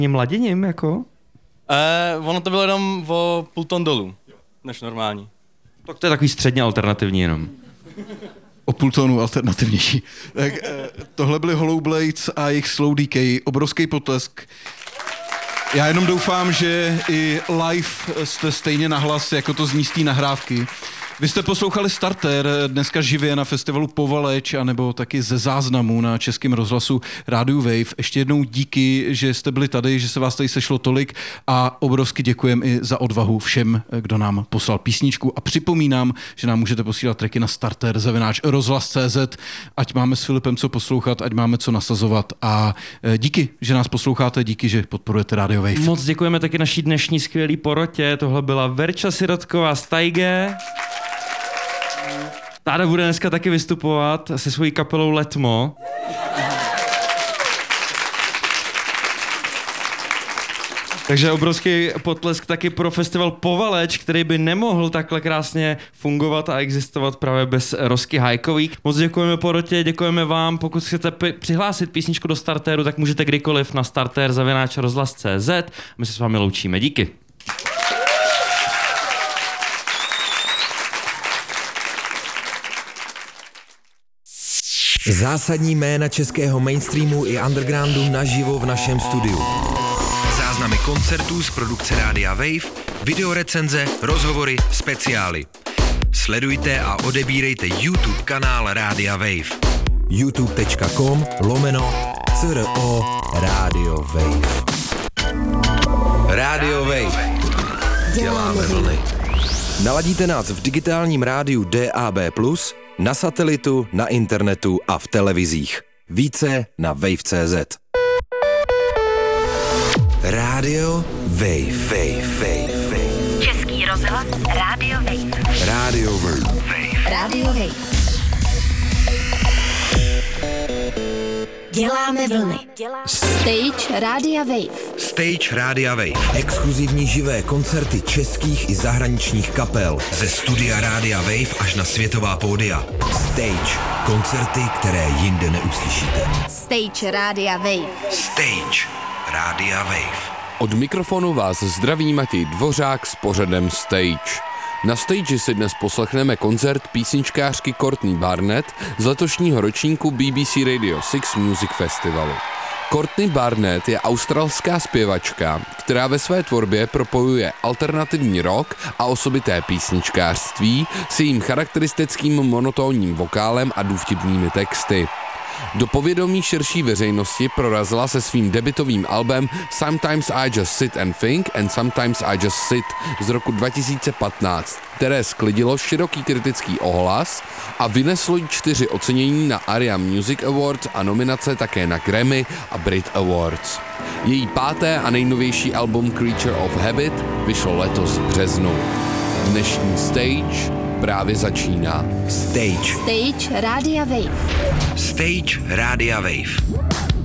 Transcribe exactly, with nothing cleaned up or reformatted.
mladěním, jako? Eh, ono to bylo jenom o půl ton dolů, než normální. Tak to je takový středně alternativní jenom. O půl tonu alternativnější. Tak, eh, tohle byly Hollow Blades a jejich Slow D K, obrovský potlesk. Já jenom doufám, že i live jste stejně nahlas, jako to zní z té nahrávky. Vy jste poslouchali Starter dneska živě na festivalu Povaleč, anebo taky ze záznamu na Českém rozhlasu Rádiu Wave. Ještě jednou díky, že jste byli tady, že se vás tady sešlo tolik a obrovsky děkujem i za odvahu všem, kdo nám poslal písničku. A připomínám, že nám můžete posílat tracky na starter zavináč rozhlas tečka cé zet, ať máme s Filipem co poslouchat, ať máme co nasazovat. A díky, že nás posloucháte, díky, že podporujete Radio Wave. Moc děkujeme taky naší dnešní skvělý porotě. Tohle byla Verča Sirotková z Tajge. Táda bude dneska taky vystupovat se svojí kapelou Letmo. Takže obrovský potlesk taky pro festival Povaleč, který by nemohl takhle krásně fungovat a existovat právě bez Rosky Hajkový. Moc děkujeme porotě, děkujeme vám. Pokud chcete p- přihlásit písničku do startéru, tak můžete kdykoliv na starter zavináč rozhlas tečka cé zet. My se s vámi loučíme. Díky. Zásadní jména českého mainstreamu i undergroundu naživo v našem studiu. Záznamy koncertů z produkce Rádia Wave, videorecenze, rozhovory, speciály. Sledujte a odebírejte YouTube kanál Rádia Wave. youtube tečka com lomeno cro Radio Wave. Radio Wave. Děláme vlny. Naladíte nás v digitálním rádiu D A B plus, na satelitu, na internetu a v televizích. Více na wave tečka cé zet. Radio Wave. Wave, Wave, Wave. Český rozhlas Radio Wave. Radio Wave. Radio Wave. Děláme vlny. Stage Rádia Wave. Stage Rádia Wave. Exkluzivní živé koncerty českých i zahraničních kapel. Ze studia Rádia Wave až na světová pódia. Stage. Koncerty, které jinde neuslyšíte. Stage Rádia Wave. Stage Rádia Wave. Od mikrofonu vás zdraví Matěj Dvořák s pořadem Stage. Na stage si dnes poslechneme koncert písničkářky Courtney Barnett z letošního ročníku B B C Radio šest Music Festivalu. Courtney Barnett je australská zpěvačka, která ve své tvorbě propojuje alternativní rock a osobité písničkářství s jejím charakteristickým monotónním vokálem a důvtipnými texty. Do povědomí širší veřejnosti prorazila se svým debutovým albem Sometimes I Just Sit and Think and Sometimes I Just Sit z roku dva tisíce patnáct, které sklidilo široký kritický ohlas a vyneslo jí čtyři ocenění na A R I A Music Awards a nominace také na Grammy a Brit Awards. Její páté a nejnovější album Creature of Habit vyšlo letos v březnu. Dnešní Stage právě začíná. Stage. Stage Rádia Wave. Stage Rádia Wave.